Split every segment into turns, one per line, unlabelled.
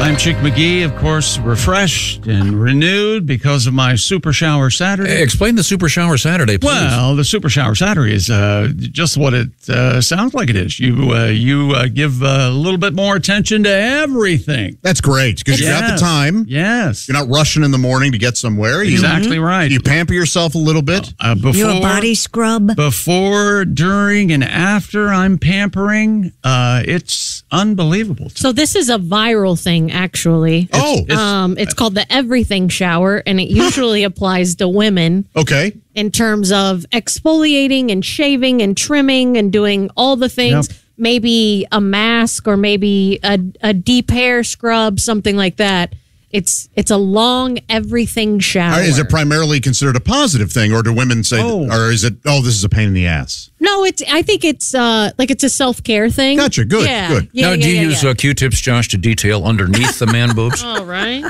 I'm Chick McGee, of course, refreshed and renewed because of my Super Shower Saturday.
Hey, explain the Super Shower Saturday, please.
Well, the Super Shower Saturday is just what it sounds like it is. You give a little bit more attention to everything.
That's great because you got the time.
Yes.
You're not rushing in the morning to get somewhere.
Exactly right.
You pamper yourself a little bit.
Before,
you a body scrub?
Before, during, and after I'm pampering, it's unbelievable.
So this is a viral thing, actually. It's called the everything shower, and it usually applies to women.
Okay.
In terms of exfoliating and shaving and trimming and doing all the things.
Yep.
Maybe a mask or maybe a deep hair scrub, something like that. It's a long everything shower.
Is it primarily considered a positive thing, or do women say, or is it, this is a pain in the ass?
No, I think it's it's a self-care thing.
Gotcha. Good.
Yeah.
Good.
Yeah,
now, do you use Q-tips, Josh, to detail underneath the man boobs?
All right.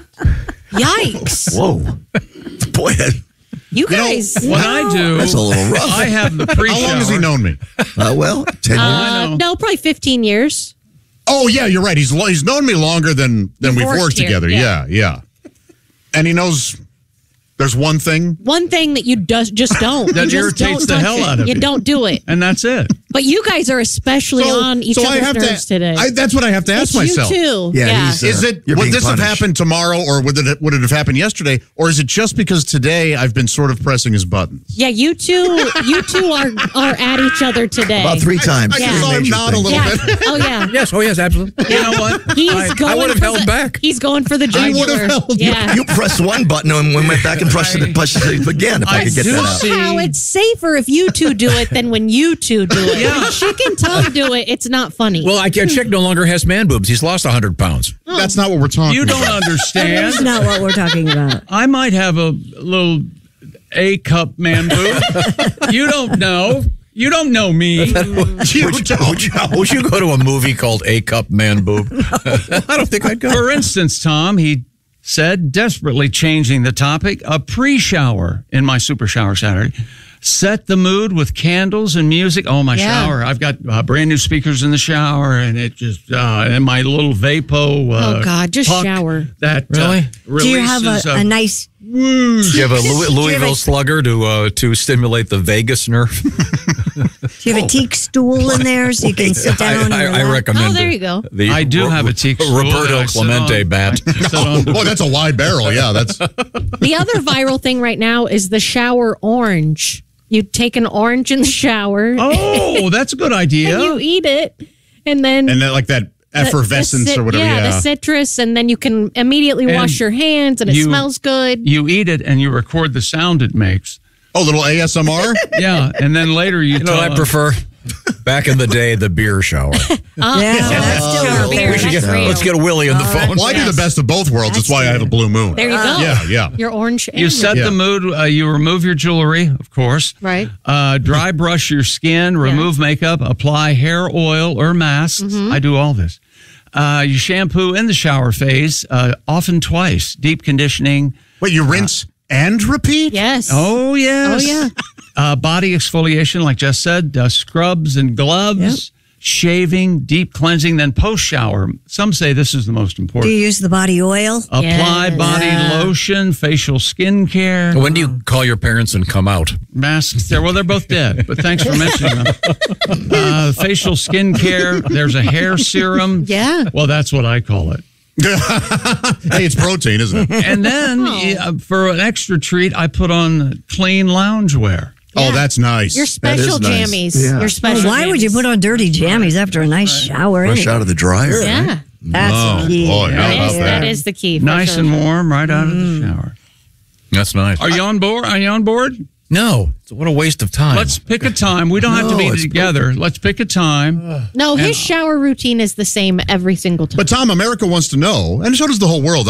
Yikes.
Whoa. Boy,
You guys.
What I do,
that's a little rough.
I have the pre-shower.
How long has he known me?
10 years.
No, probably 15 years.
Oh, yeah, you're right. He's known me longer than we've worked together. Yeah. And he knows there's one thing
that you just don't.
That
You just
irritates
don't
the
touch
hell
it.
out of
You
you.
don't do it.
And that's it.
But you guys are especially on each other's nerves today.
That's what I have to ask
It's
myself.
You too.
Yeah.
Is it? Would this have happened tomorrow, or would it have happened yesterday, or is it just because today I've been sort of pressing his buttons?
Yeah, you two are at each other today.
About 3 times.
I just saw him nod a little bit.
Oh yeah.
Yes, absolutely.
You know what?
I would have held back.
He's going for the jugular.
would have held
Yeah.
You pressed one button and we went back and pressed it again if I could get that out.
Somehow it's safer if you two do it than when you two do it.
Yeah.
When Chick and Tom do it, it's not funny.
Well, Chick no longer has man boobs. He's lost 100 pounds.
That's not what we're talking
You
about.
don't understand.
That's not what we're talking about.
I might have a little A-cup man boob. You don't know. You don't know me.
Would you go to a movie called A-Cup Man Boob? I don't think I'd go.
For instance, Tom, he said, desperately changing the topic, a pre-shower in my Super Shower Saturday. Set the mood with candles and music. Oh, my shower. I've got brand new speakers in the shower, and it just, and my little Vapo.
Oh, God, just
puck
shower.
That
Really?
Do you have a nice...
Do you have a Louisville Slugger to stimulate the vagus nerve?
Do you have a teak stool in there so you can sit down and
I
relax?
recommend
Oh, there you go.
I do have a teak stool that
Roberto
I sit
Clemente
on.
bat.
Oh, that's a wide barrel. Yeah, that's.
The other viral thing right now is the shower orange. You take an orange in the shower.
Oh, that's a good idea.
And you eat it, and then
Like that effervescence or whatever.
Yeah, the citrus, and then you can immediately wash your hands, and it smells good.
You eat it, and you record the sound it makes.
Oh, little ASMR?
Yeah, and then later you
know, I prefer back in the day the beer shower.
That's still
beer.
Let's get Willie on the phone.
Well, I do the best of both worlds. That's why I have a blue moon.
There you go.
Yeah.
Your orange.
You set the mood. You remove your jewelry, of course.
Right.
Dry brush your skin. Remove makeup. Apply hair oil or masks. I do all this. You shampoo in the shower phase, often twice. Deep conditioning.
Wait, you rinse and repeat?
Yes.
Oh, yes.
Oh,
yeah. Body exfoliation, like Jess said, scrubs and gloves, shaving, deep cleansing, then post-shower. Some say this is the most
Do
important.
you use the body oil?
Apply body lotion, facial skin care.
When do you call your parents and come out?
Masks there. Well, they're both dead, but thanks for mentioning them. Facial skin care. There's a hair serum.
Yeah.
Well, that's what I call it.
Hey, it's protein, isn't it?
And then for an extra treat, I put on clean loungewear.
Oh, that's nice.
Your special
nice.
jammies.
Yeah.
Your special.
Why would you put on dirty jammies after a nice shower?
Fresh out of the dryer.
Yeah.
Right?
That's key.
boy, how about
That is the key. for
Nice
sure.
and warm right out of the shower.
That's nice.
Are you on board? Are you on board?
No. What a waste of time.
Let's pick a time. We don't have to be
it's
together. Let's pick a time.
No, his shower routine is the same every single time.
But Tom, America wants to know, and so does the whole world.